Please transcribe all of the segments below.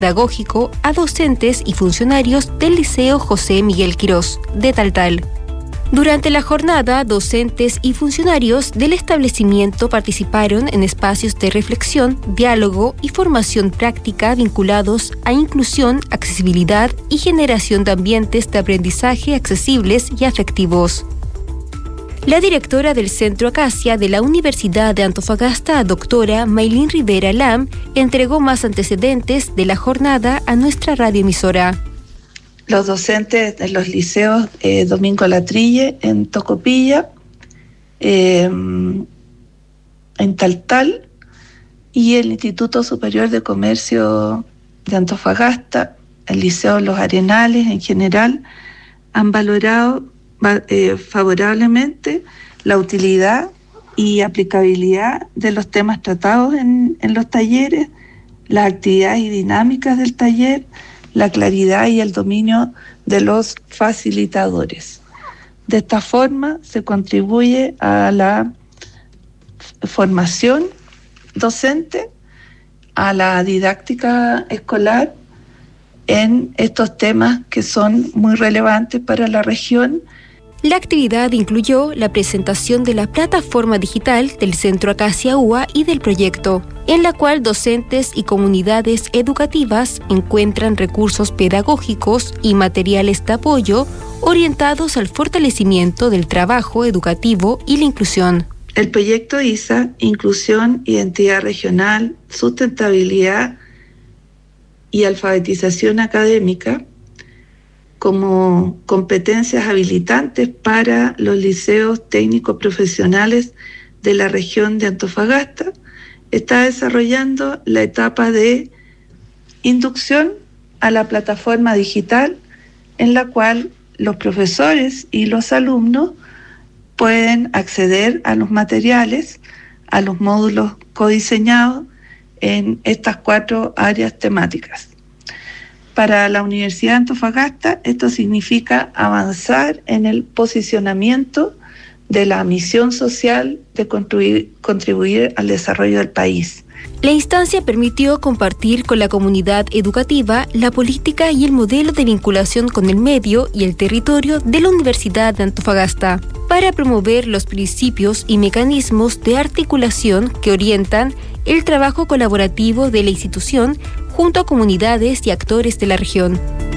pedagógico a docentes y funcionarios del Liceo José Miguel Quirós de Taltal. Durante la jornada, docentes y funcionarios del establecimiento participaron en espacios de reflexión, diálogo y formación práctica vinculados a inclusión, accesibilidad y generación de ambientes de aprendizaje accesibles y afectivos. La directora del Centro Acacia de la Universidad de Antofagasta, doctora Maylin Rivera Lam, entregó más antecedentes de la jornada a nuestra radioemisora. Los docentes de los liceos Domingo Latrille en Tocopilla, en Taltal, y el Instituto Superior de Comercio de Antofagasta, el Liceo Los Arenales en general, han valorado favorablemente la utilidad y aplicabilidad de los temas tratados en los talleres, las actividades y dinámicas del taller, la claridad y el dominio de los facilitadores. De esta forma se contribuye a la formación docente, a la didáctica escolar en estos temas que son muy relevantes para la región. La actividad incluyó la presentación de la plataforma digital del Centro Acacia UA y del proyecto, en la cual docentes y comunidades educativas encuentran recursos pedagógicos y materiales de apoyo orientados al fortalecimiento del trabajo educativo y la inclusión. El proyecto ISA, Inclusión, Identidad Regional, Sustentabilidad y Alfabetización Académica, como competencias habilitantes para los liceos técnicos profesionales de la región de Antofagasta, está desarrollando la etapa de inducción a la plataforma digital, en la cual los profesores y los alumnos pueden acceder a los materiales, a los módulos codiseñados en estas 4 áreas temáticas. Para la Universidad de Antofagasta, esto significa avanzar en el posicionamiento de la misión social de contribuir al desarrollo del país. La instancia permitió compartir con la comunidad educativa la política y el modelo de vinculación con el medio y el territorio de la Universidad de Antofagasta, para promover los principios y mecanismos de articulación que orientan el trabajo colaborativo de la institución junto a comunidades y actores de la región.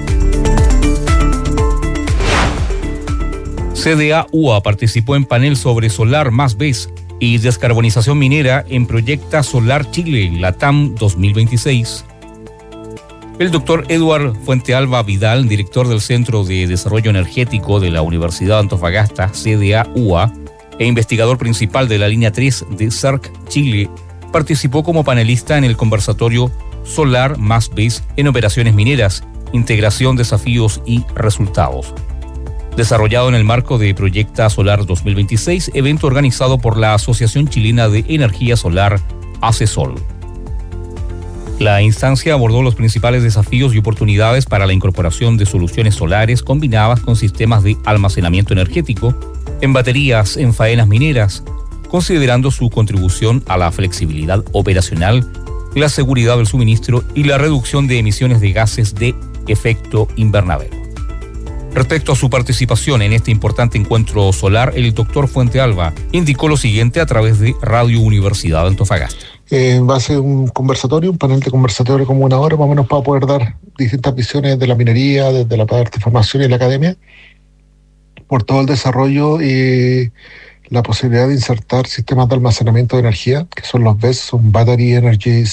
CDA-UA participó en panel sobre solar más BES y descarbonización minera en Proyecta Solar Chile, LATAM 2026. El doctor Eduard Fuentealba Vidal, director del Centro de Desarrollo Energético de la Universidad de Antofagasta, CDA-UA, e investigador principal de la línea 3 de CERC Chile, participó como panelista en el conversatorio Solar más BES en operaciones mineras, integración, desafíos y resultados, desarrollado en el marco de Proyecta Solar 2026, evento organizado por la Asociación Chilena de Energía Solar, ACESOL. La instancia abordó los principales desafíos y oportunidades para la incorporación de soluciones solares combinadas con sistemas de almacenamiento energético en baterías en faenas mineras, considerando su contribución a la flexibilidad operacional, la seguridad del suministro y la reducción de emisiones de gases de efecto invernadero. Respecto a su participación en este importante encuentro solar, el doctor Fuentealba indicó lo siguiente a través de Radio Universidad de Antofagasta. Va a ser un conversatorio, un panel de conversatorio como 1 hora, más o menos, para poder dar distintas visiones de la minería, desde la parte de formación y la academia, por todo el desarrollo y la posibilidad de insertar sistemas de almacenamiento de energía, que son los BES, son Battery Energy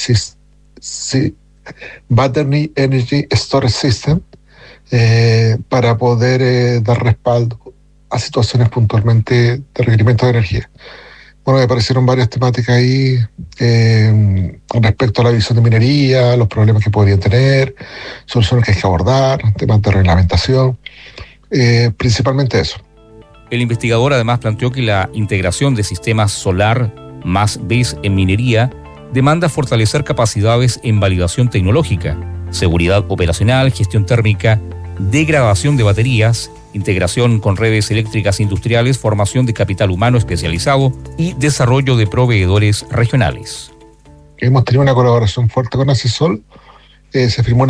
Storage System, para poder dar respaldo a situaciones puntualmente de requerimiento de energía. Bueno, me aparecieron varias temáticas ahí respecto a la visión de minería, los problemas que podrían tener, soluciones que hay que abordar, temas de reglamentación, principalmente eso. El investigador además planteó que la integración de sistemas solar más BES en minería demanda fortalecer capacidades en validación tecnológica, seguridad operacional, gestión térmica, degradación de baterías, integración con redes eléctricas industriales, formación de capital humano especializado y desarrollo de proveedores regionales. Hemos tenido una colaboración fuerte con ACESOL se firmó